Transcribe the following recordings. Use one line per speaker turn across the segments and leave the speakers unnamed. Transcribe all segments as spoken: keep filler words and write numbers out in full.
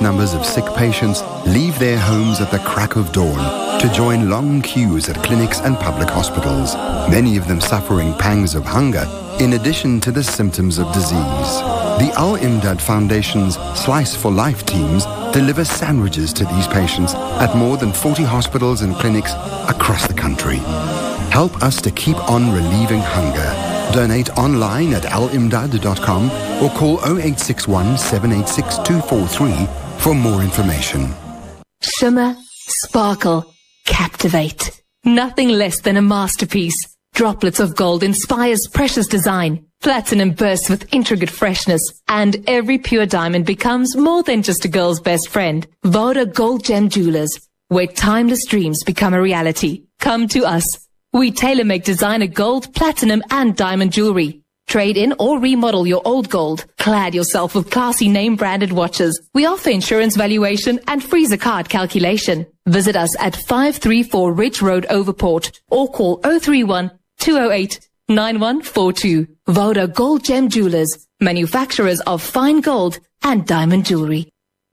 numbers of sick patients leave their homes at the crack of dawn to join long queues at clinics and public hospitals, many of them suffering pangs of hunger in addition to the symptoms of disease. The Al-Imdad Foundation's Slice for Life teams deliver sandwiches to these patients at more than forty hospitals and clinics across the country. Help us to keep on relieving hunger. Donate online at al imdad dot com or call oh eight six one, seven eight six, two four three for more information.
Shimmer, sparkle, captivate. Nothing less than a masterpiece. Droplets of gold inspires precious design. Platinum bursts with intricate freshness. And every pure diamond becomes more than just a girl's best friend. Voda Gold Gem Jewelers, where timeless dreams become a reality. Come to us. We tailor-make designer gold, platinum, and diamond jewelry. Trade in or remodel your old gold. Clad yourself with classy name-branded watches. We offer insurance valuation and freezer card calculation. Visit us at five three four Ridge Road, Overport, or call oh three one, two oh eight, nine one four two. Voda Gold Gem Jewelers, manufacturers of fine gold and diamond jewelry.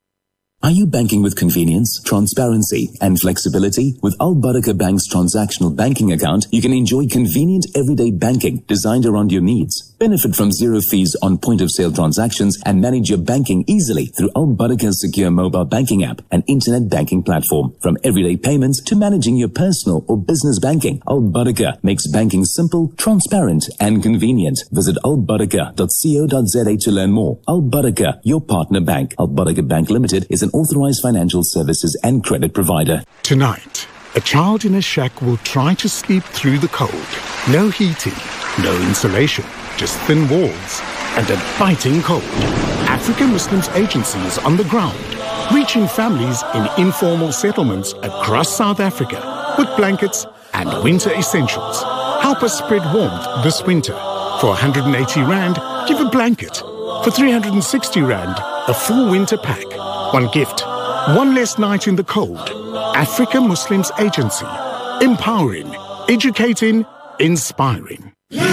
Are you banking with convenience, transparency, and flexibility? With Al Barakah Bank's transactional banking account, you can enjoy convenient everyday banking designed around your needs. Benefit from zero fees on point-of-sale transactions and manage your banking easily through Al Barakah's secure mobile banking app and internet banking platform. From everyday payments to managing your personal or business banking, Al Barakah makes banking simple, transparent, and convenient. Visit al barakah dot co dot za to learn more. Al Barakah, your partner bank. Al Barakah Bank Limited is an authorized financial services and credit provider.
Tonight, a child in a shack will try to sleep through the cold. No heating, no insulation, just thin walls and a biting cold. African Muslims Agency is on the ground, reaching families in informal settlements across South Africa with blankets and winter essentials. Help us spread warmth this winter. For one hundred eighty rand, give a blanket. For three hundred sixty rand, a full winter pack. One gift, one less night in the cold. Africa Muslims Agency. Empowering, educating, inspiring.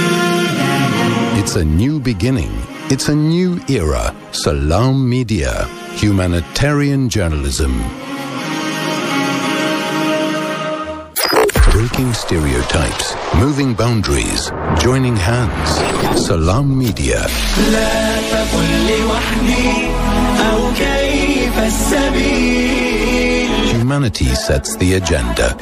It's a new beginning. It's a new era. Salam Media. Humanitarian journalism. Breaking stereotypes. Moving boundaries. Joining hands. Salam Media. Humanity sets the agenda.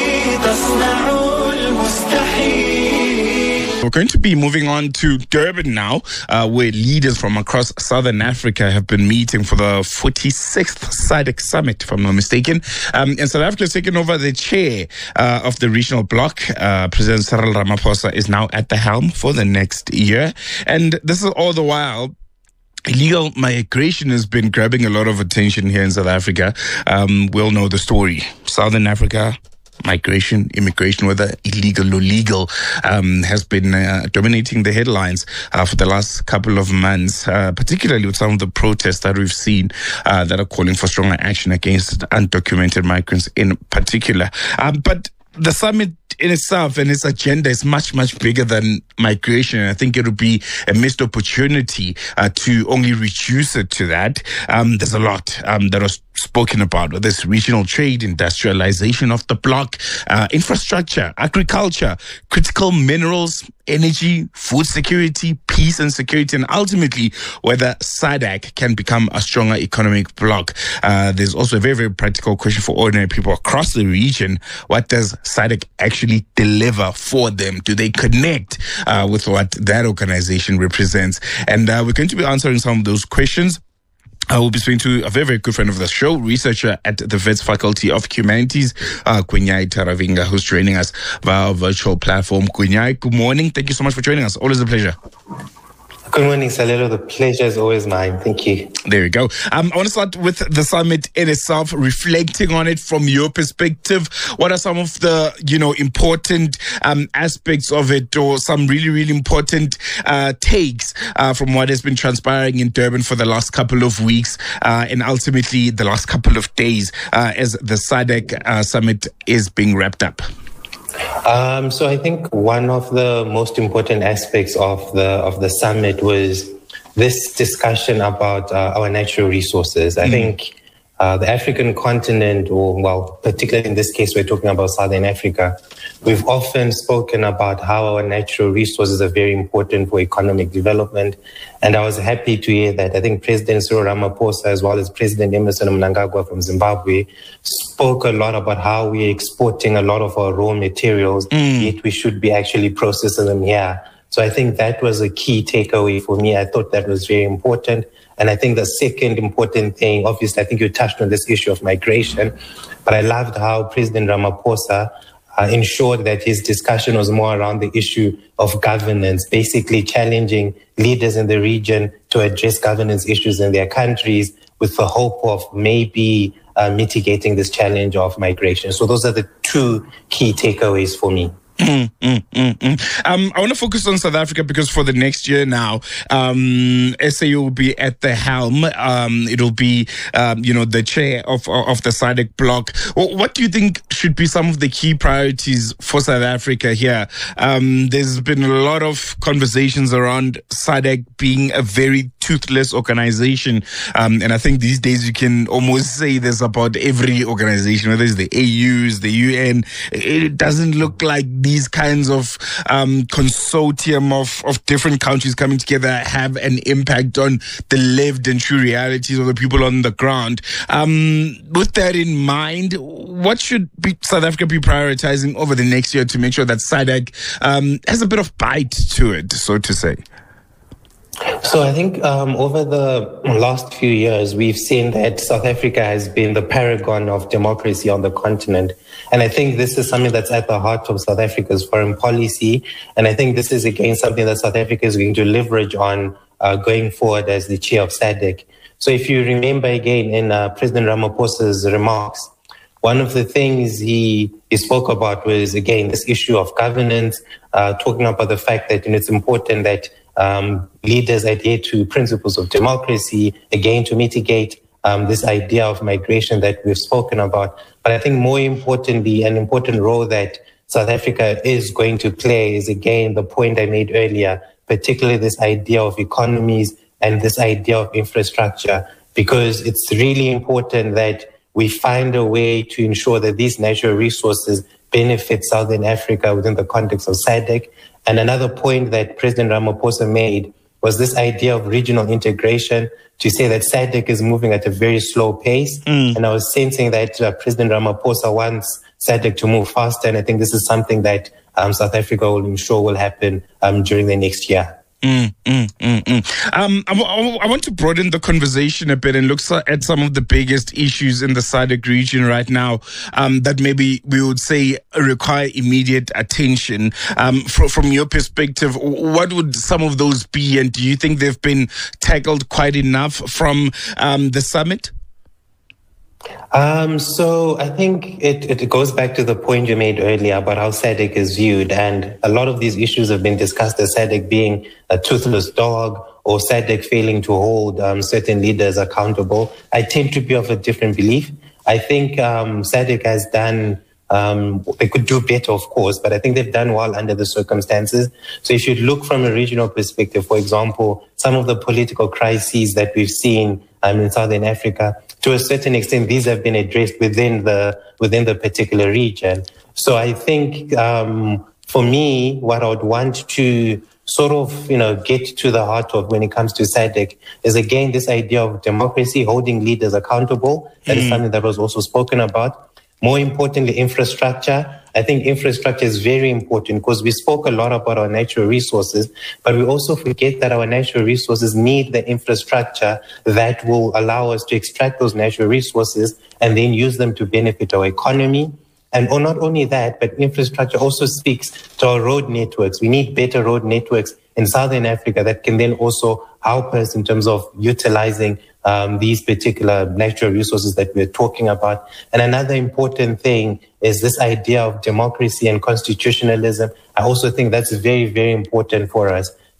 We're going to be moving on to Durban now, uh, where leaders from across Southern Africa have been meeting for the forty-sixth SADC Summit, if I'm not mistaken. Um, and South Africa has taken over the chair uh, of the regional bloc. Uh, President Cyril Ramaphosa is now at the helm for the next year. And this is all the while illegal migration has been grabbing a lot of attention here in South Africa. Um, we all know the story. Southern Africa, migration, immigration, whether illegal or legal, um, has been uh, dominating the headlines uh, for the last couple of months, uh, particularly with some of the protests that we've seen uh, that are calling for stronger action against undocumented migrants in particular. Um, but the summit in itself and its agenda is much, much bigger than migration. And I think it would be a missed opportunity uh, to only reduce it to that. Um, there's a lot um, that was spoken about, whether it's regional trade, industrialization of the bloc, uh, infrastructure, agriculture, critical minerals, energy, food security, peace and security, and ultimately whether SADC can become a stronger economic bloc. Uh, there's also a very, very practical question for ordinary people across the region. What does SADC actually deliver for them? Do they connect uh, with what that organization represents? And uh, we're going to be answering some of those questions. I will be speaking to a very, very good friend of the show, researcher at the Wits Faculty of Humanities, uh, Kunyai Taravinga, who's joining us via our virtual platform. Kunyai, good morning. Thank you so much for joining us. Always a pleasure.
Good morning, Salero. The pleasure is always mine. Thank you.
There we go. Um, I want to start with the summit in itself, reflecting on it from your perspective. What are some of the, you know, important um, aspects of it, or some really, really important uh, takes uh, from what has been transpiring in Durban for the last couple of weeks uh, and ultimately the last couple of days uh, as the SADC uh, summit is being wrapped up?
Um, so I think one of the most important aspects of the of the summit was this discussion about uh, our natural resources. I mm. think uh, the African continent, or well, particularly in this case, we're talking about Southern Africa, we've often spoken about how our natural resources are very important for economic development. And I was happy to hear that I think President Cyril Ramaphosa, as well as President Emmerson Mnangagwa from Zimbabwe, spoke a lot about how we're exporting a lot of our raw materials, mm. yet we should be actually processing them here. So I think that was a key takeaway for me. I thought that was very important. And I think the second important thing, obviously, I think you touched on this issue of migration, but I loved how President Ramaphosa uh, ensured that his discussion was more around the issue of governance, basically challenging leaders in the region to address governance issues in their countries with the hope of maybe uh, mitigating this challenge of migration. So those are the two key takeaways for me.
Mm, mm, mm, mm. Um, I want to focus on South Africa because for the next year now, um, S A U will be at the helm. Um, it'll be, um, you know, the chair of of the SADC bloc. What do you think should be some of the key priorities for South Africa here? Um, there's been a lot of conversations around SADC being a very toothless organization, um, and I think these days you can almost say there's about every organization, whether it's the A Us, the U N. It doesn't look like these kinds of um, consortium of, of different countries coming together have an impact on the lived and true realities of the people on the ground. Um, with that in mind, what should be South Africa be prioritizing over the next year to make sure that SADC um, has a bit of bite to it, so to say?
So I think um, over the last few years, we've seen that South Africa has been the paragon of democracy on the continent. And I think this is something that's at the heart of South Africa's foreign policy. And I think this is, again, something that South Africa is going to leverage on uh, going forward as the chair of SADC. So if you remember, again, in uh, President Ramaphosa's remarks, one of the things he, he spoke about was, again, this issue of governance, uh, talking about the fact that you know, it's important that Um, leaders adhere to principles of democracy, again, to mitigate um, this idea of migration that we've spoken about. But I think more importantly, an important role that South Africa is going to play is, again, the point I made earlier, particularly this idea of economies and this idea of infrastructure, because it's really important that we find a way to ensure that these natural resources benefit Southern Africa within the context of SADC. And another point that President Ramaphosa made was this idea of regional integration, to say that SADC is moving at a very slow pace. Mm. And I was sensing that uh, President Ramaphosa wants SADC to move faster. And I think this is something that um, South Africa will ensure will happen um, during the next year.
Mm, mm, mm, mm. Um, I, w- I want to broaden the conversation a bit and look at some of the biggest issues in the SADC region right now um, that maybe we would say require immediate attention. Um, from, from your perspective, what would some of those be, and do you think they've been tackled quite enough from um, the summit?
Um, so I think it, it goes back to the point you made earlier about how SADC is viewed. And a lot of these issues have been discussed as SADC being a toothless dog or SADC failing to hold um, certain leaders accountable. I tend to be of a different belief. I think um, SADC has done, um, they could do better, of course, but I think they've done well under the circumstances. So if you look from a regional perspective, for example, some of the political crises that we've seen um, in Southern Africa, to a certain extent, these have been addressed within the within the particular region. So I think um, for me, what I would want to sort of, you know, get to the heart of when it comes to SADC is, again, this idea of democracy, holding leaders accountable. That mm. is something that was also spoken about. More importantly, infrastructure. I think infrastructure is very important because we spoke a lot about our natural resources, but we also forget that our natural resources need the infrastructure that will allow us to extract those natural resources and then use them to benefit our economy. And or not only that, but infrastructure also speaks to our road networks. We need better road networks in Southern Africa that can then also help us in terms of utilizing um, these particular natural resources that we're talking about. And another important thing is this idea of democracy and constitutionalism. I also think that's very, very important for us.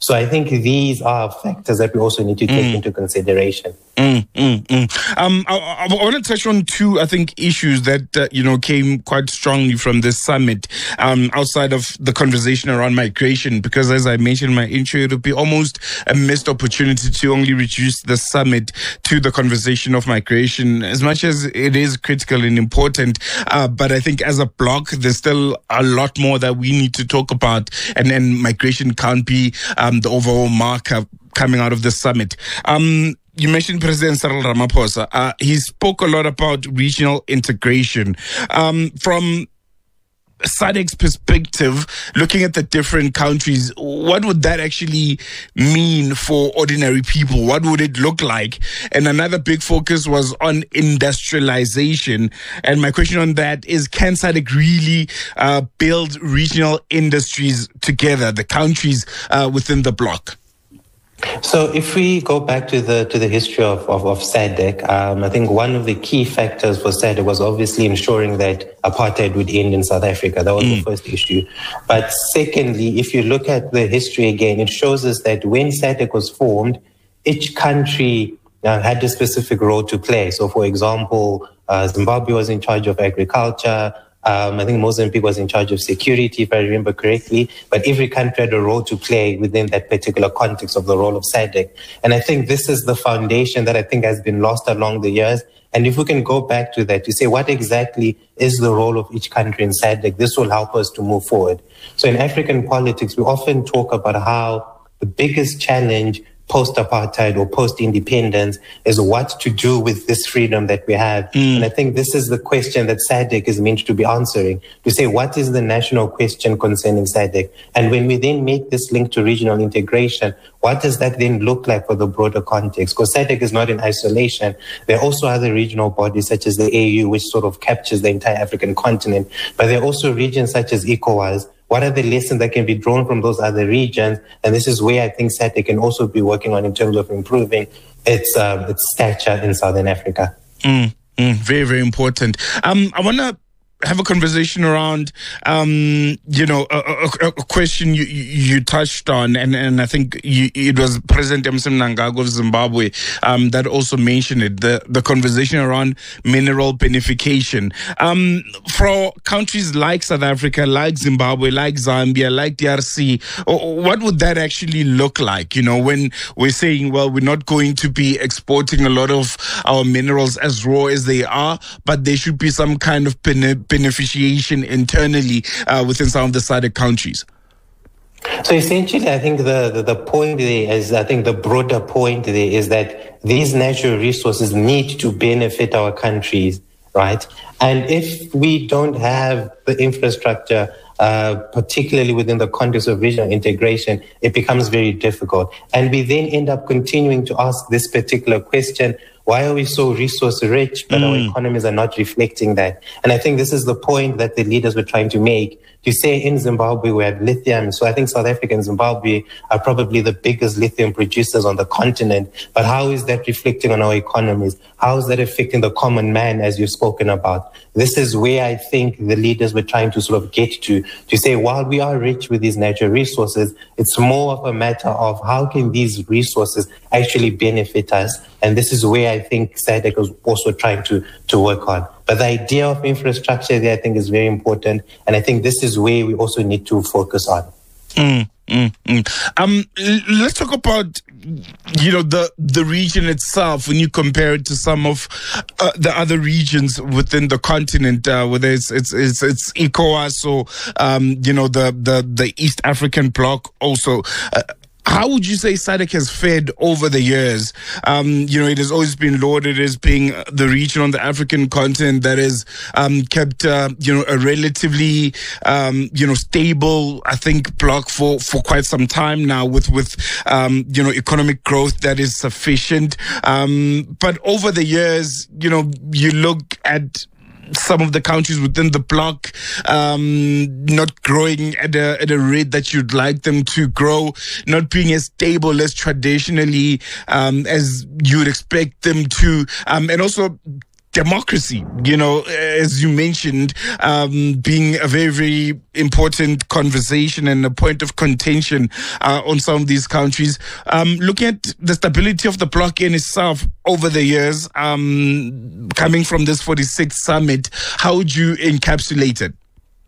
So I think these are factors that we also need to take mm. into consideration.
Mm, mm, mm. Um, I, I, I want to touch on two, I think, issues that, uh, you know, came quite strongly from this summit, um, outside of the conversation around migration, because as I mentioned in my intro, it would be almost a missed opportunity to only reduce the summit to the conversation of migration, as much as it is critical and important. Uh, but I think as a bloc, there's still a lot more that we need to talk about, and, and migration can't be um, the overall marker coming out of the summit. Um, You mentioned President Cyril Ramaphosa. Uh, he spoke a lot about regional integration. Um, from SADC's perspective, looking at the different countries, what would that actually mean for ordinary people? What would it look like? And another big focus was on industrialization. And my question on that is, can SADC really uh, build regional industries together, the countries uh, within the bloc?
So if we go back to the to the history of, of, of SADC, um, I think one of the key factors for SADC was obviously ensuring that apartheid would end in South Africa. That was mm. the first issue. But secondly, if you look at the history again, it shows us that when SADC was formed, each country uh, had a specific role to play. So for example, uh, Zimbabwe was in charge of agriculture. Um, I think Mozambique was in charge of security, if I remember correctly, but every country had a role to play within that particular context of the role of SADC. And I think this is the foundation that I think has been lost along the years. And if we can go back to that, to say what exactly is the role of each country in SADC, this will help us to move forward. So in African politics, we often talk about how the biggest challenge post-apartheid or post-independence is what to do with this freedom that we have. Mm. And I think this is the question that SADC is meant to be answering, to say what is the national question concerning SADC? And when we then make this link to regional integration, what does that then look like for the broader context? Because SADC is not in isolation. There are also other regional bodies such as the A U, which sort of captures the entire African continent. But there are also regions such as ECOWAS. What are the lessons that can be drawn from those other regions? And this is where I think SADC can also be working on in terms of improving its um, its stature in Southern Africa.
Mm, mm, very, very important. Um, I want to have a conversation around, um, you know, a, a, a question you, you touched on, and, and I think you, it was President Emmerson Mnangagwa of Zimbabwe um, that also mentioned it, the, the conversation around mineral beneficiation. Um, for countries like South Africa, like Zimbabwe, like Zambia, like D R C, what would that actually look like? You know, when we're saying, well, we're not going to be exporting a lot of our minerals as raw as they are, but there should be some kind of beneficiation beneficiation internally uh, within some of the SADC countries.
So essentially, I think the, the, the point there is, I think the broader point there is that these natural resources need to benefit our countries, right? And if we don't have the infrastructure, uh, particularly within the context of regional integration, it becomes very difficult. And we then end up continuing to ask this particular question: why are we so resource rich, but mm. our economies are not reflecting that? And I think this is the point that the leaders were trying to make. To say in Zimbabwe we have lithium, so I think South Africa and Zimbabwe are probably the biggest lithium producers on the continent. But how is that reflecting on our economies? How is that affecting the common man, as you've spoken about? This is where I think the leaders were trying to sort of get to, to say, while we are rich with these natural resources, it's more of a matter of how can these resources actually benefit us? And this is where I think SADC was also trying to, to work on. But the idea of infrastructure there, I think, is very important. And I think this is where we also need to focus on.
Mm, mm, mm. Um, let's talk about, you know, the, the region itself when you compare it to some of uh, the other regions within the continent, uh, whether it's, it's, it's, it's ECOWAS or, um, you know, the, the, the East African bloc also. Uh, How would you say SADC has fared over the years? Um, you know, it has always been lauded as being the region on the African continent that has um, kept, uh, you know, a relatively, um, you know, stable, I think, bloc for, for quite some time now with, with um, you know, economic growth that is sufficient. Um, but over the years, you know, you look at some of the countries within the bloc um, not growing at a, at a rate that you'd like them to grow, not being as stable as traditionally um, as you would expect them to, um, and also democracy, you know, as you mentioned, um, being a very, very important conversation and a point of contention uh, on some of these countries. Um, looking at the stability of the bloc in itself over the years, um, coming from this forty-sixth summit, how would you encapsulate it?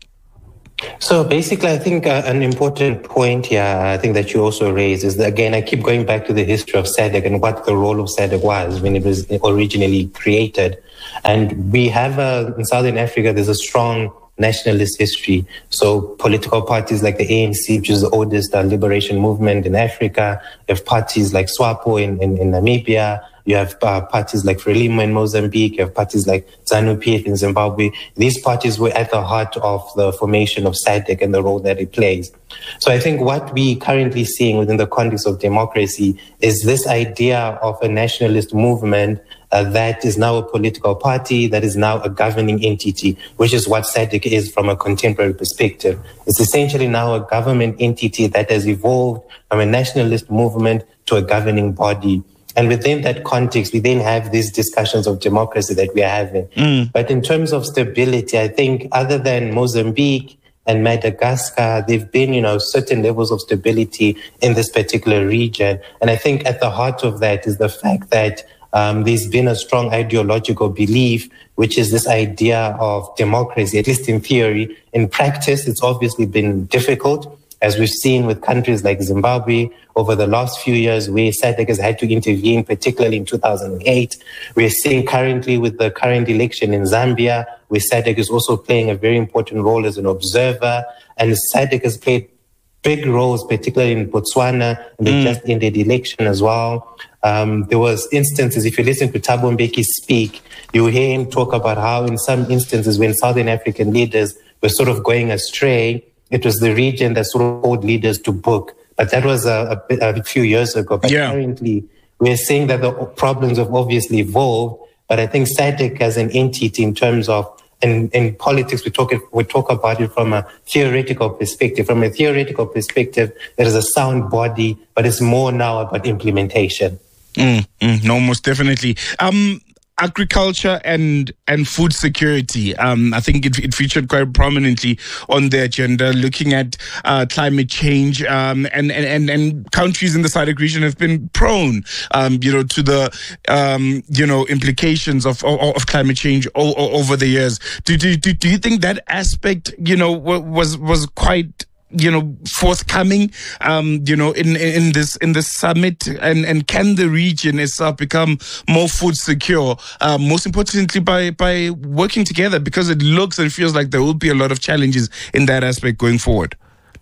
So basically, I think uh, an important point here, I think that you also raised is that, again, I keep going back to the history of SADC and what the role of SADC was when it was originally created. And we have, uh, in Southern Africa, there's a strong nationalist history. So political parties like the A N C, which is the oldest uh, liberation movement in Africa. You have parties like SWAPO in, in, in Namibia. You have uh, parties like Frelimo in Mozambique. You have parties like ZANU-P F in Zimbabwe. These parties were at the heart of the formation of SADC and the role that it plays. So I think what we currently seeing within the context of democracy is this idea of a nationalist movement uh, that is now a political party, that is now a governing entity, which is what SADC is from a contemporary perspective. It's essentially now a government entity that has evolved from a nationalist movement to a governing body. And within that context, we then have these discussions of democracy that we are having. Mm. But in terms of stability, I think other than Mozambique and Madagascar, there've been, you know, certain levels of stability in this particular region. And I think at the heart of that is the fact that um, there's been a strong ideological belief, which is this idea of democracy, at least in theory. In practice, it's obviously been difficult, as we've seen with countries like Zimbabwe over the last few years, where SADC has had to intervene, particularly in two thousand eight. We're seeing currently with the current election in Zambia, where SADC is also playing a very important role as an observer. And SADC has played big roles, particularly in Botswana, and they mm. just ended election as well. Um, there was instances, if you listen to Thabo Mbeki speak, you hear him talk about how in some instances when Southern African leaders were sort of going astray, it was the region that sort of called leaders to book. But that was a, a, a few years ago. But yeah. Currently, we're seeing that the problems have obviously evolved. But I think SADC as an entity in terms of, in, in politics, we talk, we talk about it from a theoretical perspective. From a theoretical perspective, there is a sound body, but it's more now about implementation.
Mm, mm, no, most definitely. Um, Agriculture and and food security. Um, I think it, it featured quite prominently on the agenda, looking at uh, climate change. Um, and, and, and, and countries in the SADC region have been prone, um, you know, to the, um, you know, implications of of, of climate change o- o- over the years. Do, do do do you think that aspect, you know, was was quite, you know, forthcoming, um, you know, in, in this, in this summit, and, and can the region itself become more food secure, uh, most importantly by, by working together, because it looks and feels like there will be a lot of challenges in that aspect going forward?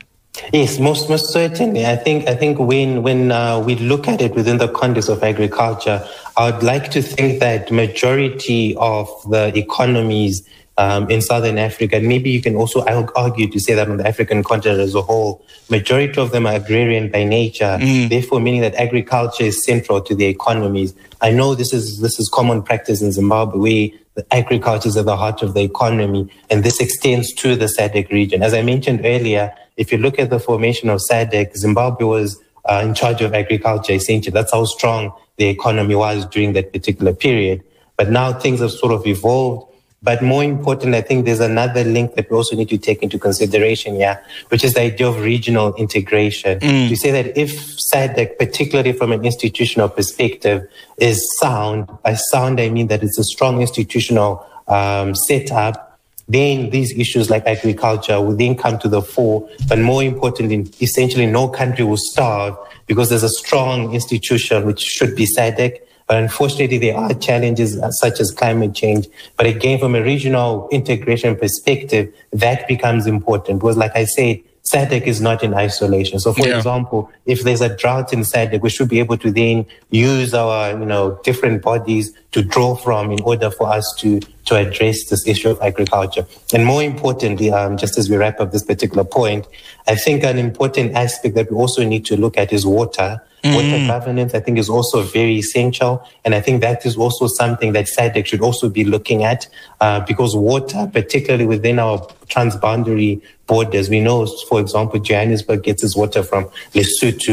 Yes, most most certainly. I think I think when when uh, we look at it within the context of agriculture, I would like to think that majority of the economies Um, in Southern Africa, and maybe you can also argue to say that on the African continent as a whole, majority of them are agrarian by nature, mm. therefore meaning that agriculture is central to their economies. I know this is this is common practice in Zimbabwe, where the agriculture is at the heart of the economy, and this extends to the SADC region. As I mentioned earlier, if you look at the formation of SADC, Zimbabwe was uh, in charge of agriculture, essentially. That's how strong the economy was during that particular period. But now things have sort of evolved. But more important, I think there's another link that we also need to take into consideration here, which is the idea of regional integration. Mm. To say that if SADC, particularly from an institutional perspective, is sound, by sound I mean that it's a strong institutional um, setup, then these issues like agriculture will then come to the fore. But more importantly, essentially no country will starve because there's a strong institution, which should be SADC. But unfortunately, there are challenges such as climate change. But again, from a regional integration perspective, that becomes important. Because like I said, SADC is not in isolation. So for yeah. example, if there's a drought in SADC, we should be able to then use our, you know, different bodies to draw from in order for us to, to address this issue of agriculture. And more importantly, um, just as we wrap up this particular point, I think an important aspect that we also need to look at is water. Water mm. governance, I think, is also very essential. And I think that is also something that SADC should also be looking at uh, because water, particularly within our transboundary borders, we know, for example, Johannesburg gets its water from Lesotho.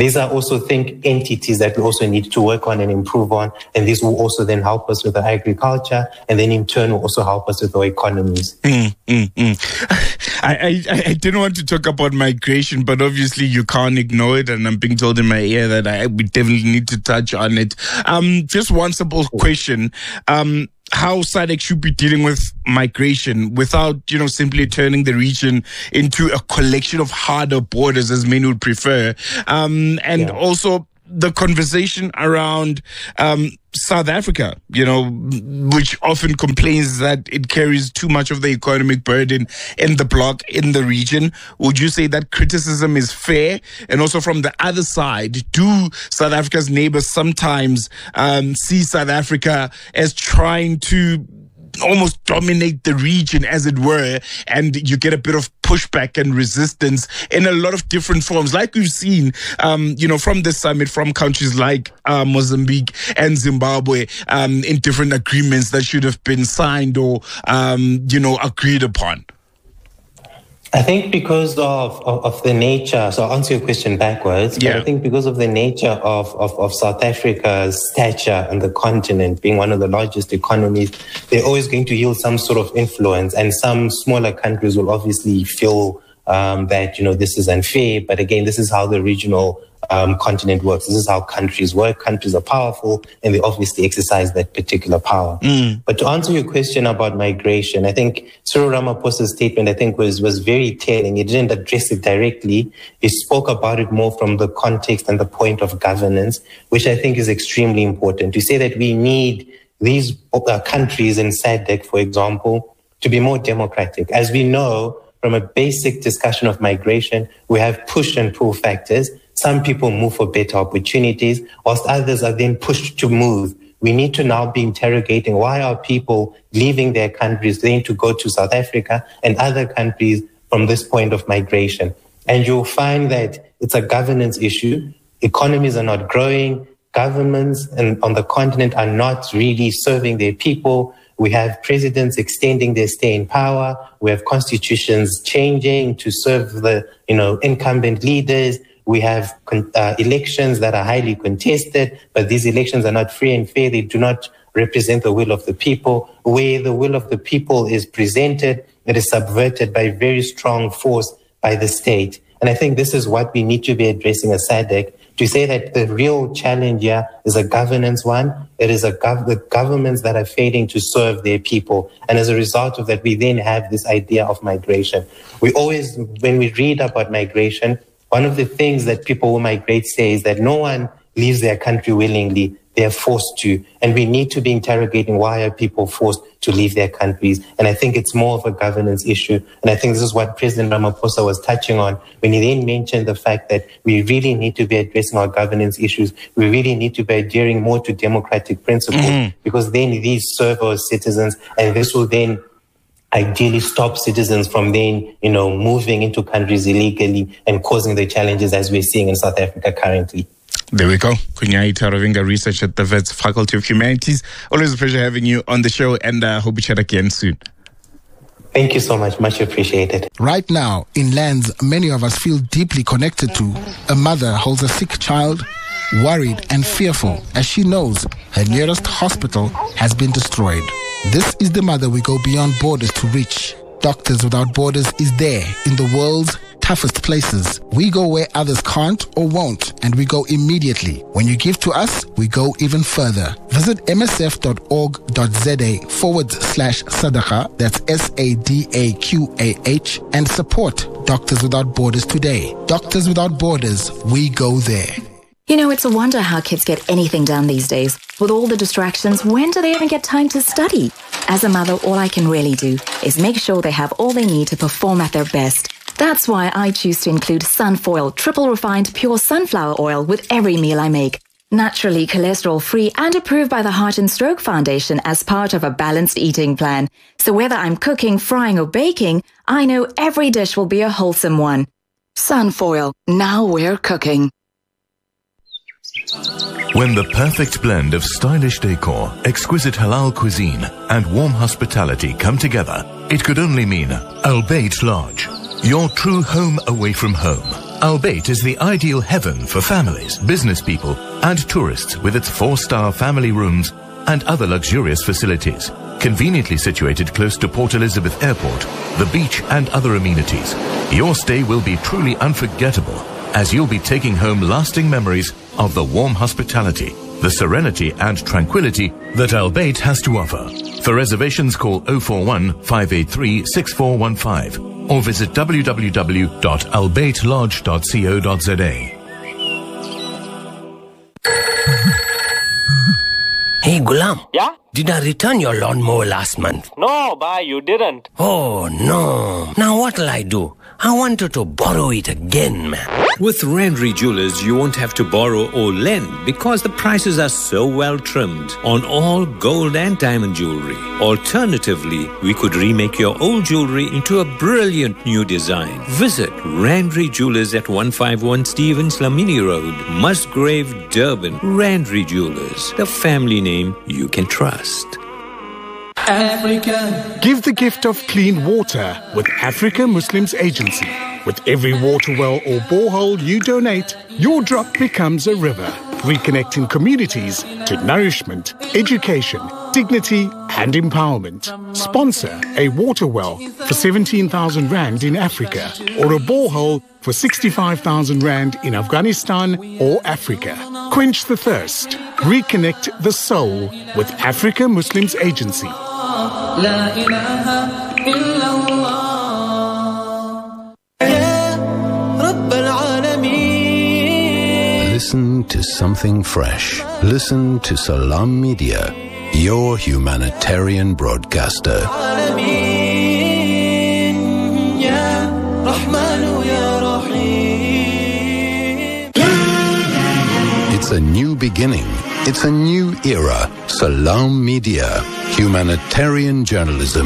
these are also, think, entities that we also need to work on and improve on. And this will also then help us with our agriculture, and then in turn will also help us with our economies.
Mm, mm, mm. I, I, I didn't want to talk about migration, but obviously you can't ignore it. And I'm being told in my ear that I we definitely need to touch on it. Um, just one simple question. Um, how S A D C should be dealing with migration without, you know, simply turning the region into a collection of harder borders, as many would prefer. Um, and yeah. also the conversation around um, South Africa, you know, which often complains that it carries too much of the economic burden in the bloc, in the region. Would you say that criticism is fair? And also from the other side, do South Africa's neighbors sometimes um, see South Africa as trying to almost dominate the region, as it were, and you get a bit of pushback and resistance in a lot of different forms, like we've seen, um, you know, from the summit, from countries like uh, Mozambique and Zimbabwe, um, in different agreements that should have been signed or, um, you know, agreed upon?
I think because of, of, of the nature, so I'll answer your question backwards, but yeah. I think because of the nature of, of, of South Africa's stature on the continent, being one of the largest economies, they're always going to yield some sort of influence, and some smaller countries will obviously feel um, that, you know, this is unfair. But again, this is how the regional um, continent works. This is how countries work. Countries are powerful, and they obviously exercise that particular power. Mm. But to answer your question about migration, I think Cyril Ramaphosa's statement, I think, was, was very telling. He didn't address it directly. He spoke about it more from the context and the point of governance, which I think is extremely important. To say that we need these uh, countries in S A D C, for example, to be more democratic. As we know, from a basic discussion of migration, we have push and pull factors. Some people move for better opportunities, whilst others are then pushed to move. We need to now be interrogating, why are people leaving their countries then to go to South Africa and other countries from this point of migration? And you'll find that it's a governance issue. Economies are not growing. Governments and on the continent are not really serving their people. We have presidents extending their stay in power. We have constitutions changing to serve the, you know, incumbent leaders. We have uh, elections that are highly contested, but these elections are not free and fair. They do not represent the will of the people. Where the will of the people is presented, it is subverted by very strong force by the state. And I think this is what we need to be addressing as S A D C, to say that the real challenge here is a governance one. It is a gov- the governments that are failing to serve their people. And as a result of that, we then have this idea of migration. We always, when we read about migration, one of the things that people who migrate say is that no one leaves their country willingly. They're forced to. And we need to be interrogating, why are people forced to leave their countries? And I think it's more of a governance issue. And I think this is what President Ramaphosa was touching on when he then mentioned the fact that we really need to be addressing our governance issues. We really need to be adhering more to democratic principles, mm-hmm. because then these serve our citizens, and this will then ideally stop citizens from then, you know, moving into countries illegally and causing the challenges as we're seeing in South Africa currently.
There we go. Kunyai Taravinga, research at the Wits Faculty of Humanities. Always a pleasure having you on the show, and I uh, hope we chat again soon.
Thank you so much. Much appreciated.
Right now, in lands many of us feel deeply connected to, a mother holds a sick child, worried and fearful as she knows her nearest hospital has been destroyed. This is the mother we go beyond borders to reach. Doctors Without Borders is there in the world's toughest places. We go where others can't or won't, and we go immediately. When you give to us, we go even further. Visit msf.org.za forward slash Sadaqah, that's S A D A Q A H, and support Doctors Without Borders today. Doctors Without Borders, we go there.
You know, it's a wonder how kids get anything done these days. With all the distractions, when do they even get time to study? As a mother, all I can really do is make sure they have all they need to perform at their best. That's why I choose to include Sunfoil triple refined pure sunflower oil with every meal I make. Naturally cholesterol-free and approved by the Heart and Stroke Foundation as part of a balanced eating plan. So whether I'm cooking, frying or baking, I know every dish will be a wholesome one. Sunfoil, now we're cooking.
When the perfect blend of stylish decor, exquisite halal cuisine, and warm hospitality come together, it could only mean Al Bayt Lodge. your true home away from home. Al Bayt is the ideal heaven for families, business people, and tourists with its four-star family rooms and other luxurious facilities. Conveniently situated close to Port Elizabeth Airport, the beach, and other amenities. Your stay will be truly unforgettable, as you'll be taking home lasting memories of the warm hospitality, the serenity and tranquility that Al Bayt has to offer. For reservations, call oh four one, five eight three, six four one five or visit w w w dot al bayt lodge dot co dot z a.
Hey, Gulam.
Yeah?
Did I return your lawnmower last month?
No, bhai, you didn't.
Oh, no. Now what'll I do? I wanted to borrow it again, man.
With Randry Jewelers, you won't have to borrow or lend because the prices are so well trimmed on all gold and diamond jewelry. Alternatively, we could remake your old jewelry into a brilliant new design. Visit Randry Jewelers at one fifty-one Stevens Lamini Road, Musgrave, Durban. Randry Jewelers, the family name you can trust.
Africa. Give the gift of clean water with Africa Muslims Agency. With every water well or borehole you donate, your drop becomes a river, reconnecting communities to nourishment, education, dignity and empowerment. Sponsor a water well for seventeen thousand rand in Africa or a borehole for sixty-five thousand rand in Afghanistan or Africa. Quench the thirst. Reconnect the soul with Africa Muslims Agency. La ilaha illallah.
Listen to something fresh. Listen to Salam Media, your humanitarian broadcaster. It's a new beginning. It's a new era. Salam Media, humanitarian journalism.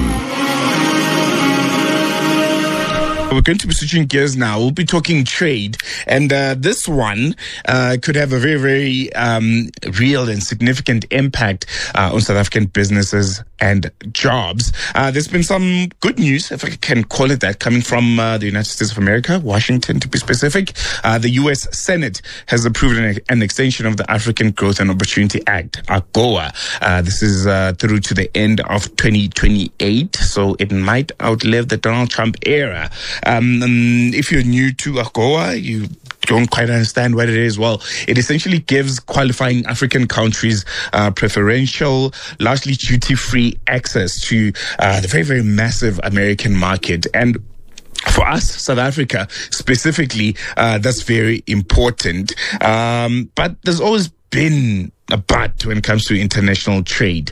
We're going to be switching gears now. We'll be talking trade. And uh, this one uh, could have a very, very um, real and significant impact uh, on South African businesses and jobs. Uh, there's been some good news, if I can call it that, coming from uh, the United States of America, Washington to be specific. Uh, the U S Senate has approved an, an extension of the African Growth and Opportunity Act, AGOA. Uh, this is uh, through to the end of twenty twenty-eight, so it might outlive the Donald Trump era. Um, and if you're new to AGOA, you don't quite understand what it is. Well, it essentially gives qualifying African countries uh, preferential, largely duty-free access to uh, the very, very massive American market. And for us, South Africa specifically, uh, that's very important. Um, but there's always been a but when it comes to international trade.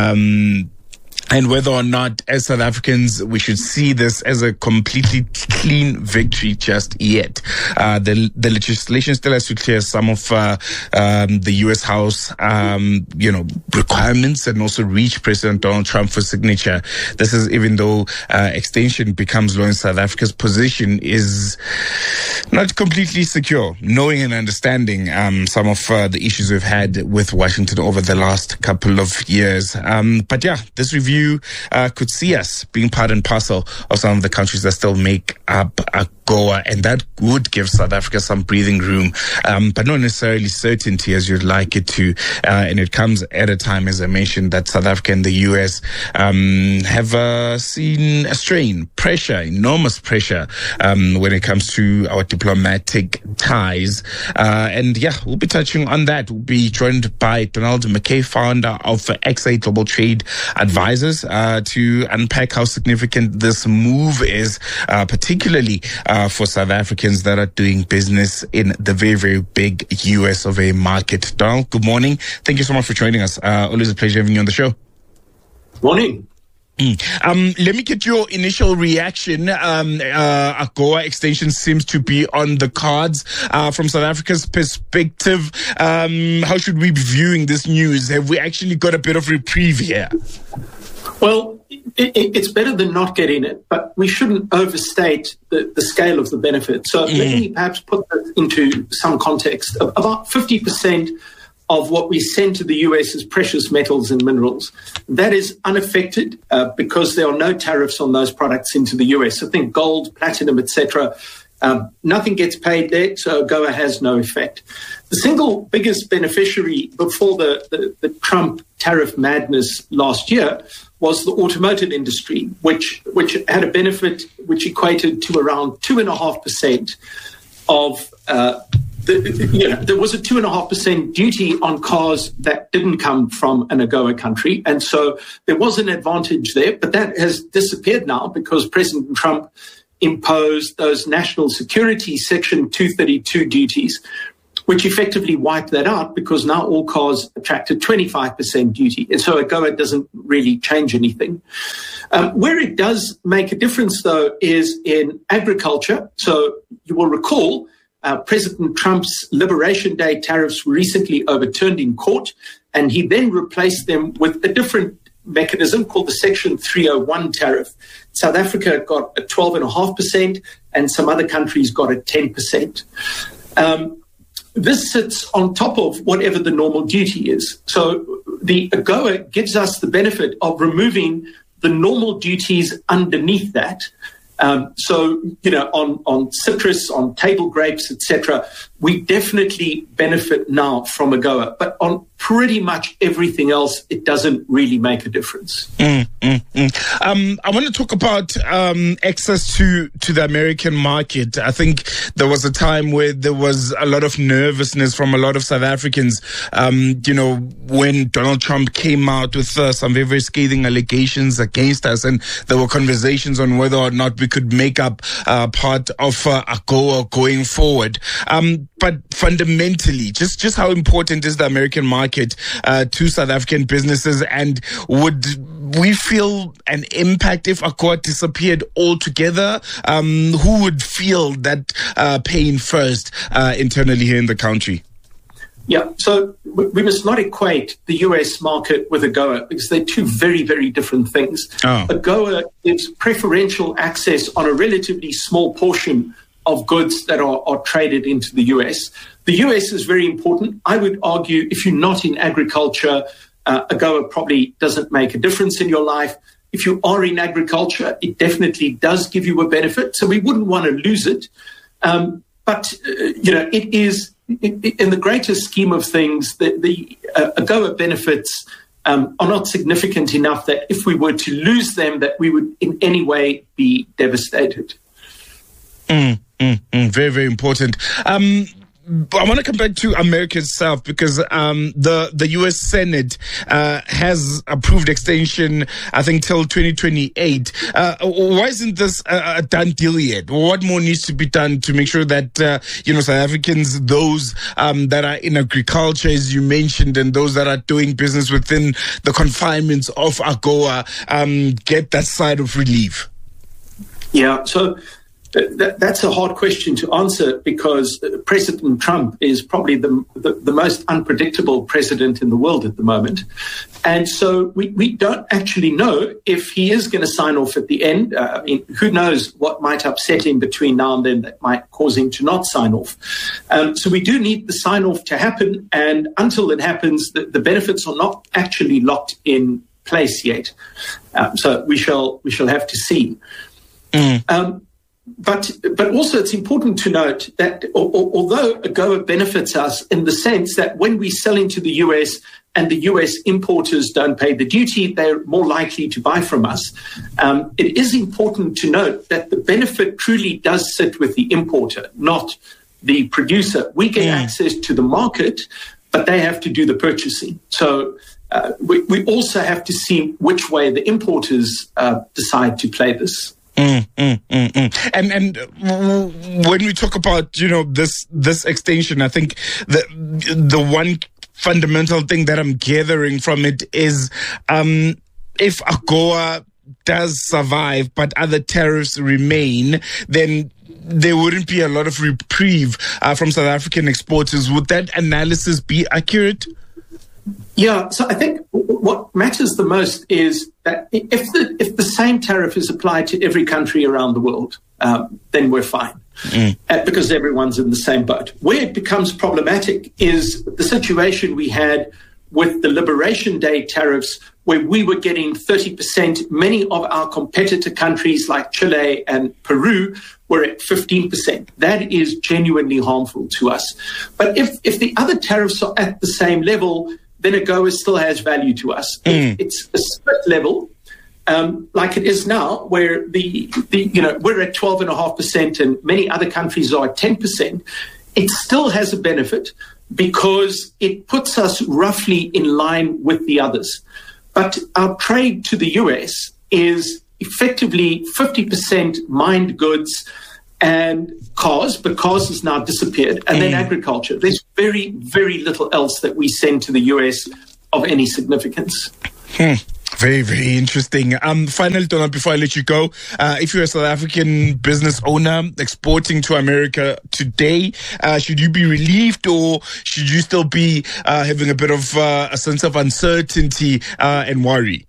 Um, And whether or not, as South Africans, we should see this as a completely clean victory just yet. Uh, the the legislation still has to clear some of uh, um, the U S House, um, you know, requirements and also reach President Donald Trump for signature. This is even though uh, extension becomes law in South Africa's position is not completely secure, knowing and understanding um, some of uh, the issues we've had with Washington over the last couple of years. Um, but yeah, this review Uh, could see us being part and parcel of some of the countries that still make up AGOA, and that would give South Africa some breathing room, um, but not necessarily certainty as you'd like it to. Uh, and it comes at a time, as I mentioned, that South Africa and the U S um, have uh, seen a strain, pressure, enormous pressure um, when it comes to our diplomatic ties. Uh, and yeah, we'll be touching on that. We'll be joined by Donald McKay, founder of X A Global Trade Advisors, Uh, to unpack how significant this move is, uh, particularly uh, for South Africans that are doing business in the very, very big U S of A market. Donald, good morning. Thank you so much for joining us. Uh, always a pleasure having you on the show.
Morning.
Mm. Um, let me get your initial reaction. Um, uh, AGOA extension seems to be on the cards. Uh, from South Africa's perspective, um, how should we be viewing this news? Have we actually got a bit of reprieve here?
Well, it, it, it's better than not getting it, but we shouldn't overstate the, the scale of the benefit. So mm. let me perhaps put that into some context. About fifty percent of what we send to the U S as precious metals and minerals. That is unaffected uh, because there are no tariffs on those products into the U S. I think gold, platinum, et cetera, um, nothing gets paid there, so AGOA has no effect. The single biggest beneficiary before the, the, the Trump tariff madness last year was the automotive industry, which which had a benefit which equated to around two and a half percent of uh, the, you know, there was a two and a half percent duty on cars that didn't come from an AGOA country, and so there was an advantage there. But that has disappeared now because President Trump imposed those national security Section two thirty-two duties, which effectively wiped that out because now all cars attracted twenty-five percent duty. And so AGOA doesn't really change anything. Um, where it does make a difference, though, is in agriculture. So you will recall uh, President Trump's Liberation Day tariffs were recently overturned in court, and he then replaced them with a different mechanism called the Section three oh one tariff. South Africa got a twelve point five percent and some other countries got a ten percent. Um, This sits on top of whatever the normal duty is. So the AGOA gives us the benefit of removing the normal duties underneath that. Um, so, you know, on, on citrus, on table grapes, et cetera, we definitely benefit now from AGOA. But on pretty much everything else, it doesn't really make a difference.
Mm, mm, mm. Um, I want to talk about um, access to, to the American market. I think there was a time where there was a lot of nervousness from a lot of South Africans, um, you know, when Donald Trump came out with uh, some very, very scathing allegations against us, and there were conversations on whether or not we could make up uh, part of uh, AGOA going forward. Um, but fundamentally, just, just how important is the American market uh, to South African businesses, and would we feel an impact if AGOA disappeared altogether? Um, who would feel that uh, pain first uh, internally here in the country?
Yeah, so we must not equate the U S market with AGOA because they're two very, very different things.
Oh.
AGOA gives preferential access on a relatively small portion of goods that are, are traded into the U S. The U S is very important. I would argue if you're not in agriculture, uh, AGOA probably doesn't make a difference in your life. If you are in agriculture, it definitely does give you a benefit. So we wouldn't want to lose it. Um, but, uh, you know, it is, in the greater scheme of things, the, the uh, AGOA benefits um, are not significant enough that if we were to lose them, that we would in any way be devastated.
Mm, mm, mm, very, very important. Um, I want to come back to America itself because um, the the U S Senate uh, has approved extension, I think, till twenty twenty-eight. Uh, why isn't this a, a done deal yet? What more needs to be done to make sure that uh, you know South Africans, those um, that are in agriculture, as you mentioned, and those that are doing business within the confinements of AGOA, um, get that side of relief?
Yeah. So. That, that's a hard question to answer because President Trump is probably the, the, the most unpredictable president in the world at the moment. And so we, we don't actually know if he is going to sign off at the end. Uh, I mean, who knows what might upset him between now and then that might cause him to not sign off. Um, so we do need the sign off to happen. And until it happens, the, the benefits are not actually locked in place yet. Um, so we shall we shall have to see.
Mm.
Um, But but also it's important to note that although AGOA benefits us in the sense that when we sell into the U S and the U S importers don't pay the duty, they're more likely to buy from us. Um, it is important to note that the benefit truly does sit with the importer, not the producer. We get
yeah.
access to the market, but they have to do the purchasing. So uh, we, we also have to see which way the importers uh, decide to play this.
Mm, mm, mm, mm. And and when we talk about you know this this extension, I think the the one fundamental thing that I'm gathering from it is um, if AGOA does survive but other tariffs remain, then there wouldn't be a lot of reprieve uh, from South African exporters. Would that analysis be accurate?
Yeah, so I think what matters the most is that if the if the same tariff is applied to every country around the world, um, then we're fine. mm. uh, because everyone's in the same boat. Where it becomes problematic is the situation we had with the Liberation Day tariffs, where we were getting thirty percent. Many of our competitor countries like Chile and Peru were at fifteen percent. That is genuinely harmful to us. But if, if the other tariffs are at the same level, then AGOA still has value to us. Mm. If it's a split level, um, like it is now, where the, the you know we're at twelve point five percent and many other countries are at ten percent, it still has a benefit because it puts us roughly in line with the others. But our trade to the U S is effectively fifty percent mined goods and cars, but cars has now disappeared, and mm. then agriculture. There's very, very little else that we send to the U S of any significance.
Hmm. Very, very interesting. Um, finally, Donna, before I let you go, uh, if you're a South African business owner exporting to America today, uh, should you be relieved, or should you still be uh, having a bit of uh, a sense of uncertainty uh, and worry?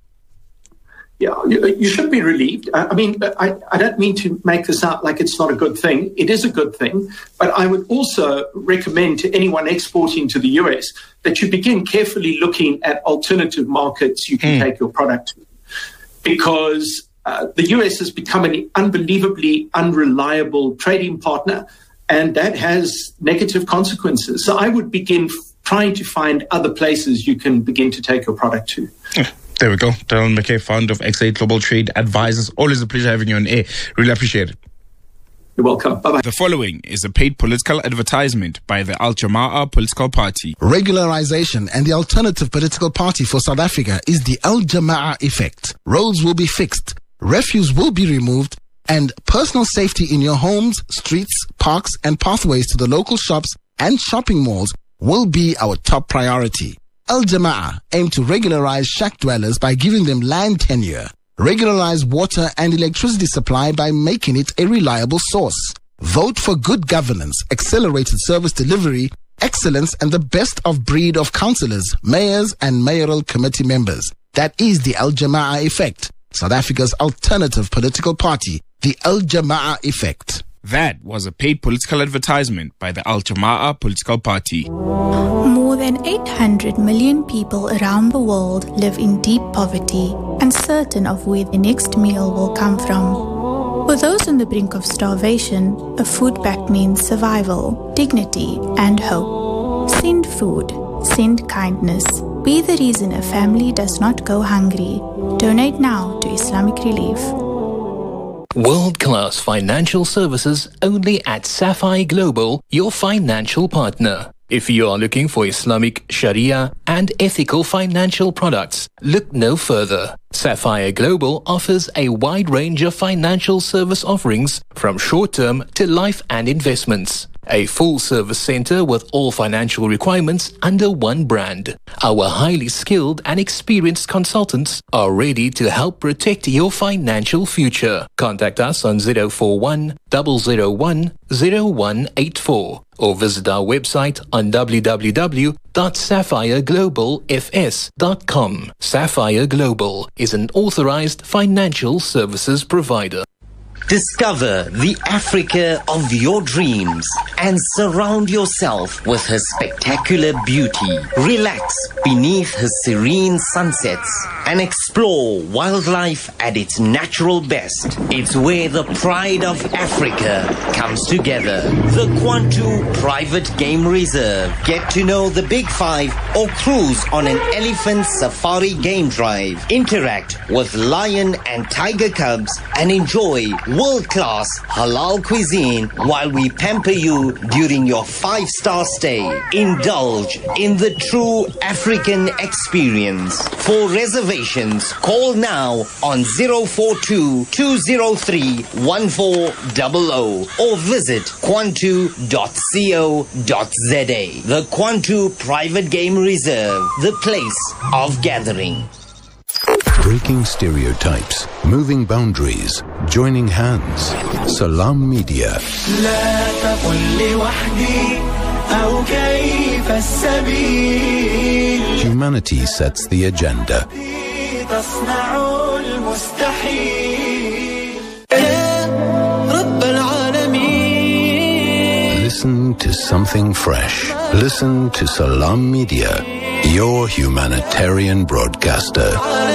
Yeah, you should be relieved. I mean, I, I don't mean to make this out like it's not a good thing. It is a good thing. But I would also recommend to anyone exporting to the U S that you begin carefully looking at alternative markets you can mm. take your product to. Because uh, the U S has become an unbelievably unreliable trading partner, and that has negative consequences. So I would begin f- trying to find other places you can begin to take your product to.
Yeah. There we go. Donald McKay, founder of X eight Global Trade Advisors. Always a pleasure having you on air. Really appreciate it.
You're welcome. Bye-bye.
The following is a paid political advertisement by the Al Jama'ah political party.
Regularization and the alternative political party for South Africa is the Al Jama'ah effect. Roads will be fixed, refuse will be removed, and personal safety in your homes, streets, parks, and pathways to the local shops and shopping malls will be our top priority. Al Jama'ah aim to regularize shack dwellers by giving them land tenure, regularize water and electricity supply by making it a reliable source. Vote for good governance, accelerated service delivery, excellence, and the best of breed of councillors, mayors, and mayoral committee members. That is the Al Jama'ah effect, South Africa's alternative political party, the Al Jama'ah effect.
That was a paid political advertisement by the Al Jama'ah political party.
More than eight hundred million people around the world live in deep poverty, uncertain of where the next meal will come from. For those on the brink of starvation, a food pact means survival, dignity, and hope. Send food. Send kindness. Be the reason a family does not go hungry. Donate now to Islamic Relief.
World-class financial services only at Sapphire Global, your financial partner. If you are looking for Islamic Sharia and ethical financial products, look no further. Sapphire Global offers a wide range of financial service offerings from short-term to life and investments. A full-service center with all financial requirements under one brand. Our highly skilled and experienced consultants are ready to help protect your financial future. Contact us on zero four one, zero zero one, zero one eight four or visit our website on w w w dot sapphire global f s dot com. Sapphire Global is an authorized financial services provider.
Discover the Africa of your dreams and surround yourself with her spectacular beauty. Relax beneath her serene sunsets and explore wildlife at its natural best. It's where the pride of Africa comes together. The Kwantu Private Game Reserve. Get to know the Big Five or cruise on an elephant safari game drive. Interact with lion and tiger cubs and enjoy world-class halal cuisine while we pamper you during your five-star stay. Indulge in the true African experience. For reservations, call now on zero four two, two zero three, one four zero zero or visit kwantu dot co dot z a. The Kwantu Private Game Reserve, the place of gathering.
Breaking stereotypes, moving boundaries, joining hands. Salam Media. Humanity sets the agenda. something fresh. Listen to Salam Media, your humanitarian broadcaster.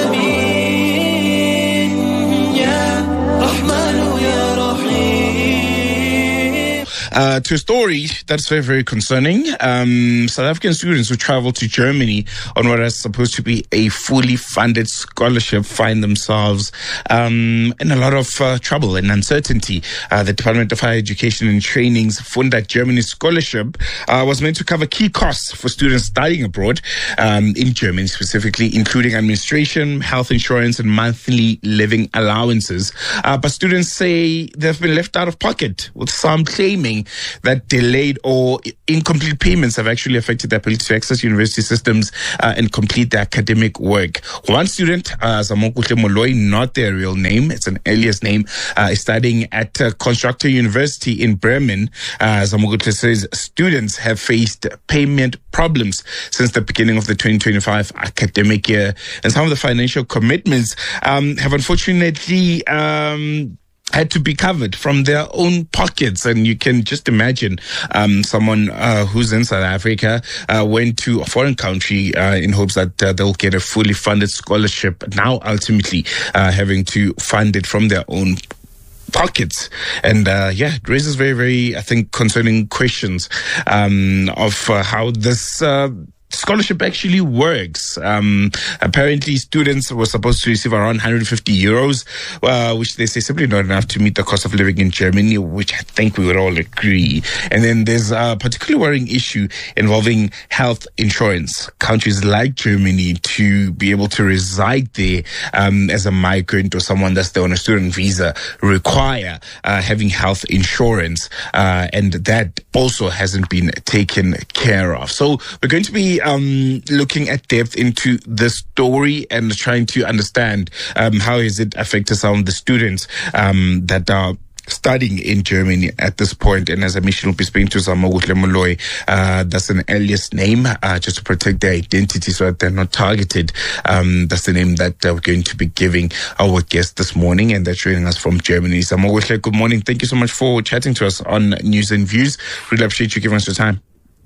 Uh, to a story that's very, very concerning. Um, South African students who travel to Germany on what is supposed to be a fully funded scholarship find themselves um, in a lot of uh, trouble and uncertainty. Uh, the Department of Higher Education and Training's Funda Germany scholarship uh, was meant to cover key costs for students studying abroad um, in Germany specifically, including administration, health insurance, and monthly living allowances. Uh, but students say they've been left out of pocket, with some claiming that delayed or incomplete payments have actually affected their ability to access university systems uh, and complete their academic work. One student, uh, Zamokuhle Moloi, not their real name, it's an alias name, uh, is studying at uh, Constructor University in Bremen. Uh, Zamokuhle says students have faced payment problems since the beginning of the twenty twenty-five academic year, and some of the financial commitments um, have unfortunately um, had to be covered from their own pockets. And you can just imagine um, someone uh, who's in South Africa uh, went to a foreign country uh, in hopes that uh, they'll get a fully funded scholarship, now ultimately uh, having to fund it from their own pockets. And uh, yeah, it raises very, very, I think, concerning questions um, of uh, how this uh, scholarship actually works. Um, apparently, students were supposed to receive around one hundred fifty euros, uh, which they say simply not enough to meet the cost of living in Germany, which I think we would all agree. And then there's a particularly worrying issue involving health insurance. Countries like Germany, to be able to reside there um, as a migrant or someone that's there on a student visa, require uh, having health insurance, uh, and that also hasn't been taken care of. So we're going to be Um, looking at depth into the story and trying to understand um, how has it affected some of the students um, that are studying in Germany at this point. And as I mentioned, we'll be speaking to Zamokuhle Moloi. Uh, that's an alias name, uh, just to protect their identity so that they're not targeted. Um, that's the name that uh, we're going to be giving our guest this morning, and they're joining us from Germany. Zamokuhle, good morning. Thank you so much for chatting to us on News and Views. Really appreciate you giving us your time.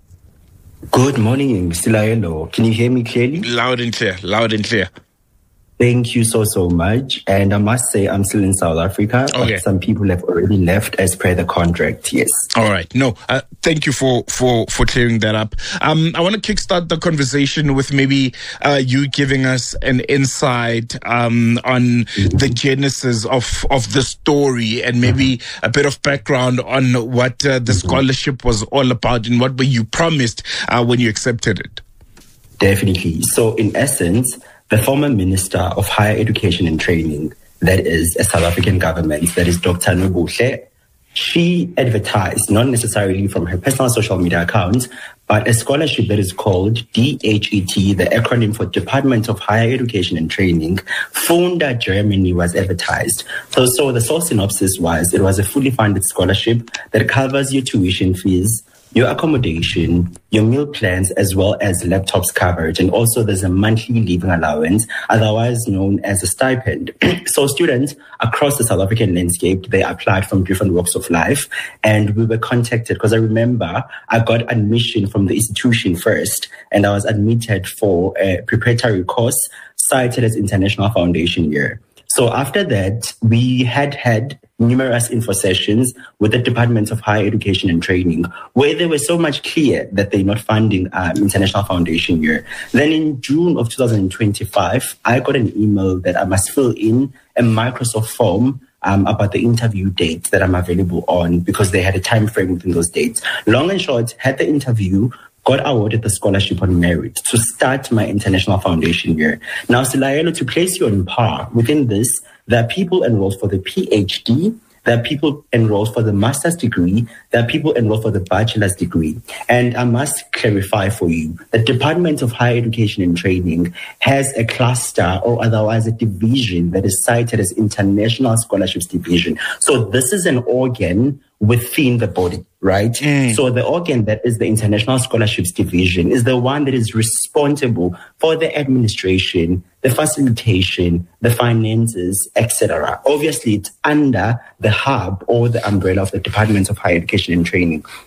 Good morning, Silayelo. Can you hear me clearly?
Loud and clear, loud and clear.
Thank you so, so much. And I must say, I'm still in South Africa,
okay.
But some people have already left as per the contract, yes.
All right. No, uh, thank you for, for, for clearing that up. Um, I want to kickstart the conversation with maybe uh, you giving us an insight um, on mm-hmm. the genesis of, of the story, and maybe mm-hmm. a bit of background on what uh, the mm-hmm. scholarship was all about and what were you promised uh, when you accepted it.
Definitely. So in essence, the former Minister of Higher Education and Training, that is a South African government, that is Doctor Nobuhle, she advertised, not necessarily from her personal social media accounts, but a scholarship that is called D H E T, the acronym for Department of Higher Education and Training. Funda Germany was advertised. So, so the sole synopsis was, it was a fully funded scholarship that covers your tuition fees, your accommodation, your meal plans, as well as laptops coverage. And also there's a monthly living allowance, otherwise known as a stipend. So students across the South African landscape, they applied from different walks of life, and we were contacted because I remember I got admission from the institution first, and I was admitted for a preparatory course cited as International Foundation Year. So after that, we had had numerous info sessions with the Department of Higher Education and Training, where they were so much clear that they're not funding um, International Foundation Year. Then in June of two thousand twenty-five, I got an email that I must fill in a Microsoft form um, about the interview dates that I'm available on, because they had a time frame within those dates. Long and short, had the interview, got awarded the scholarship on merit to start my International Foundation Year. Now, Silayelo, to place you on par within this, there are people enrolled for the PhD, there are people enrolled for the master's degree, there are people enrolled for the bachelor's degree. And I must clarify for you, the Department of Higher Education and Training has a cluster, or otherwise a division, that is cited as International Scholarships Division. So this is an organ within the body, right? Mm. So the organ that is the International Scholarships Division is the one that is responsible for the administration, the facilitation, the finances, et cetera. Obviously, it's under the hub or the umbrella of the Department of Higher Education and Training.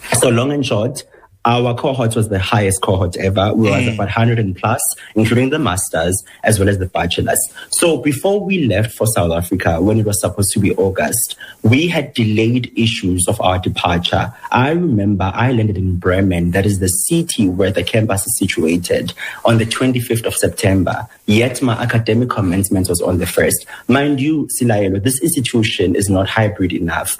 So long and short, our cohort was the highest cohort ever. We mm. was about one hundred plus, including the masters as well as the bachelors. So before we left for South Africa, when it was supposed to be August, we had delayed issues of our departure. I remember I landed in Bremen, that is the city where the campus is situated, on the twenty-fifth of September. Yet my academic commencement was on the first. Mind you, Silaelo, this institution is not hybrid enough.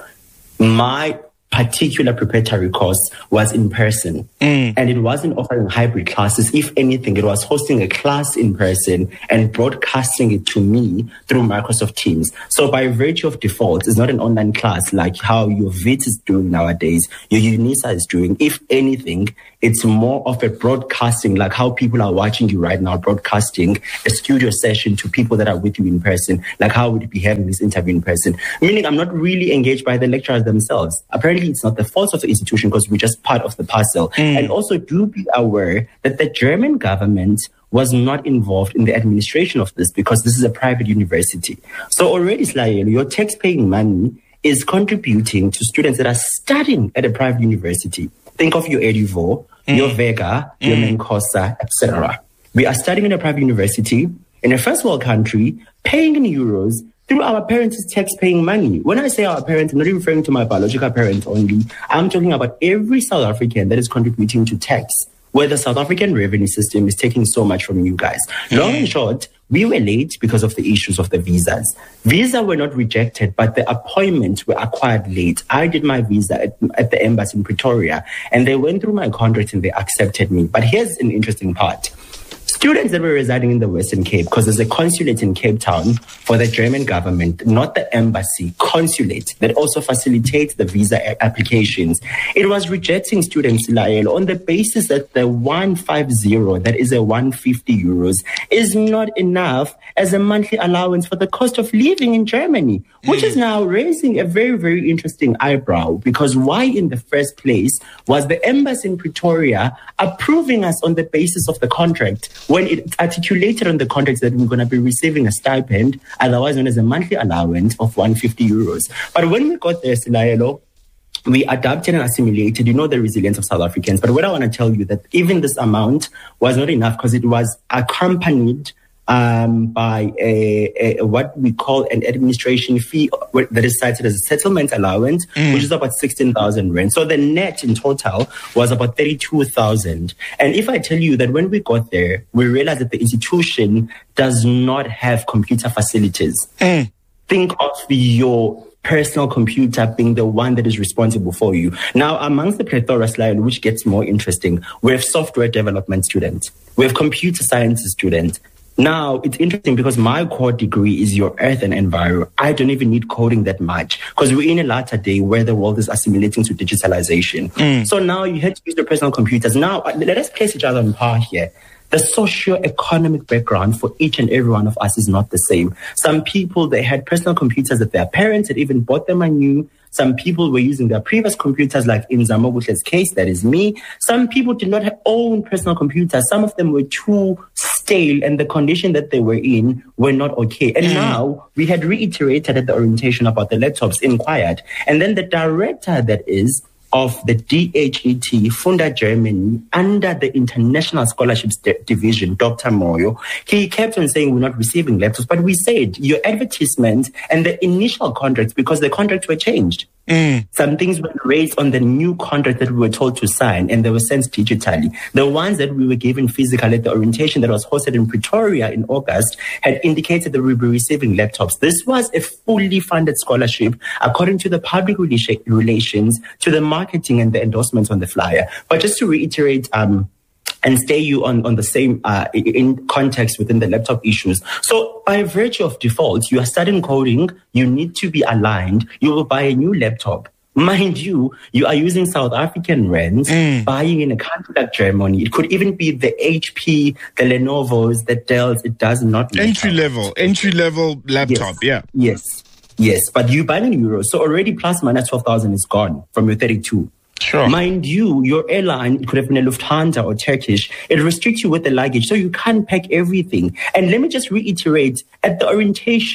My particular preparatory course was in person, mm. and it wasn't offering hybrid classes. If anything, it was hosting a class in person and broadcasting it to me through Microsoft Teams. So by virtue of default, it's not an online class like how your V I T is doing nowadays, your UNISA is doing. If anything, it's more of a broadcasting, like how people are watching you right now, broadcasting a studio session to people that are with you in person, like how would you be having this interview in person? Meaning I'm not really engaged by the lecturers themselves. Apparently it's not the fault of the institution because we're just part of the puzzle. Mm. And also do be aware that the German government was not involved in the administration of this because this is a private university. So already, Slael, your tax-paying money is contributing to students that are studying at a private university. Think of your Eduvo, mm. your Vega, mm. your Menkosa, et cetera. We are studying in a private university in a first world country, paying in euros through our parents' tax-paying money. When I say our parents, I'm not referring to my biological parents only. I'm talking about every South African that is contributing to tax, where the South African revenue system is taking so much from you guys. Mm. Long and short, we were late because of the issues of the visas. Visa were not rejected, but the appointments were acquired late. I did my visa at, at the embassy in Pretoria, and they went through my contract and they accepted me. But here's an interesting part. Students that were residing in the Western Cape, because there's a consulate in Cape Town for the German government, not the embassy, consulate that also facilitates the visa applications. It was rejecting students, Lael, on the basis that the one fifty, that is a one hundred fifty euros, is not enough as a monthly allowance for the cost of living in Germany, which mm. is now raising a very, very interesting eyebrow, because why in the first place was the embassy in Pretoria approving us on the basis of the contract when it articulated on the contract that we're going to be receiving a stipend, otherwise known as a monthly allowance of one hundred fifty euros. But when we got there, Silaelo, we adapted and assimilated, you know, the resilience of South Africans. But what I want to tell you that even this amount was not enough because it was accompanied um, by a, a, what we call an administration fee that is cited as a settlement allowance, mm. which is about sixteen thousand rand. So the net in total was about thirty-two thousand. And if I tell you that when we got there, we realized that the institution does not have computer facilities. Mm. Think of your personal computer being the one that is responsible for you. Now, amongst the plethora slide, which gets more interesting, we have software development students. We have computer sciences students. Now, it's interesting because my core degree is your earth and environment. I don't even need coding that much because we're in a latter day where the world is assimilating to digitalization. Mm. So now you have to use your personal computers. Now, let us place each other on par here. The socio-economic background for each and every one of us is not the same. Some people, they had personal computers that their parents had even bought them anew. Some people were using their previous computers, like in Zamobutle's case, that is me. Some people did not have own personal computers. Some of them were too stale, and the condition that they were in were not okay. And mm. now we had reiterated at the orientation about the laptops, inquired. And then the director that is of the D H E T, Funda Germany, under the International Scholarships D- Division, Doctor Moyo, he kept on saying we're not receiving laptops, but we said your advertisement and the initial contracts, because the contracts were changed. Mm. Some things were raised on the new contract that we were told to sign, and they were sent digitally. The ones that we were given physically at the orientation that was hosted in Pretoria in August had indicated that we would be receiving laptops. This was a fully funded scholarship according to the public relations, to the marketing and the endorsements on the flyer. But just to reiterate, um, and stay you on, on the same uh, in context within the laptop issues. So by virtue of default, you are studying coding, you need to be aligned, you will buy a new laptop. Mind you, you are using South African rands, mm. buying in a country like Germany. It could even be the H P, the Lenovo's, the Dells. It does not matter.
Entry level, entry level laptop,
yes.
yeah.
Yes, yes. But you buy in euros. So already plus minus twelve thousand is gone from your thirty-two.
Sure.
Mind you, your airline, it could have been a Lufthansa or Turkish. It restricts you with the luggage, so you can't pack everything. And let me just reiterate, at the orientation,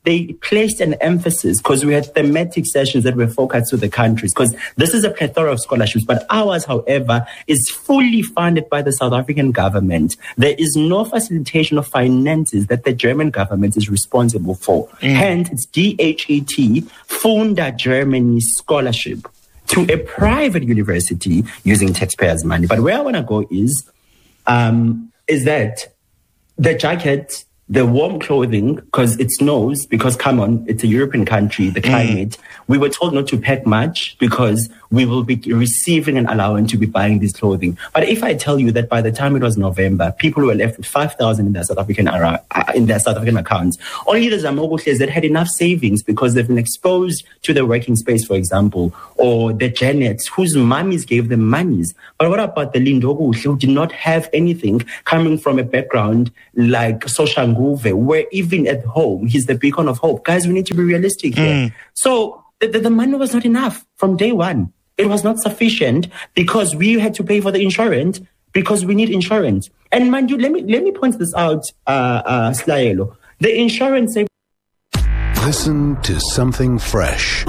they placed an emphasis, because we had thematic sessions that were focused to the countries, because this is a plethora of scholarships, but ours, however, is fully funded by the South African government. There is no facilitation of finances that the German government is responsible for. Mm. Hence, it's D H E T, Funda Germany Scholarship, to a private university using taxpayers' money. But where I want to go is, um, is that the jacket, the warm clothing, because it snows, because come on, it's a European country, the climate. Mm. We were told not to pack much because we will be receiving an allowance to be buying this clothing. But if I tell you that by the time it was November, people were left with five thousand in their South African uh, in their South African accounts, only the Zamogoshes that had enough savings because they've been exposed to the working space, for example, or the Janets whose mummies gave them monies. But what about the Lindoguhle who did not have anything, coming from a background like Soshanguve, where even at home, he's the beacon of hope? Guys, we need to be realistic here. Mm. So the, the, the money was not enough from day one. It was not sufficient because we had to pay for the insurance, because we need insurance. And mind you, let me let me point this out, uh, uh, Slaelo. The insurance...
Listen to something fresh.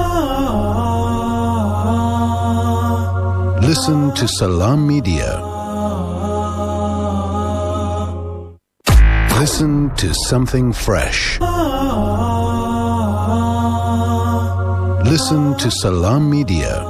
Listen to Salam Media. Listen to something fresh. Listen to Salam Media.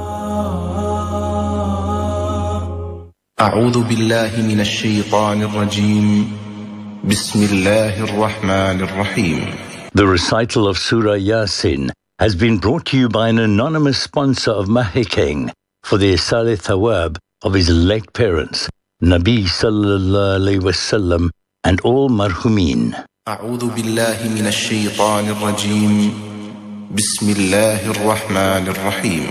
أعوذ بالله من الشيطان الرجيم بسم الله الرحمن الرحيم.
The recital of Surah Yasin has been brought to you by an anonymous sponsor of Mahikeng for the Isale Thawab of his late parents, Nabi Sallallahu Alaihi Wasallam, and all marhumin.
أعوذ بالله من الشيطان الرجيم بسم الله الرحمن الرحيم.